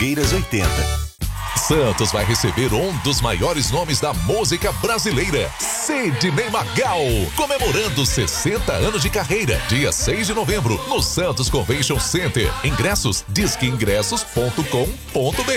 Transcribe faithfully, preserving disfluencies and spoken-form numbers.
Figueiras oitenta. Santos vai receber um dos maiores nomes da música brasileira, Sidney Magal, comemorando sessenta anos de carreira, dia seis de novembro, no Santos Convention Center. Ingressos, disque ingressos ponto com ponto br.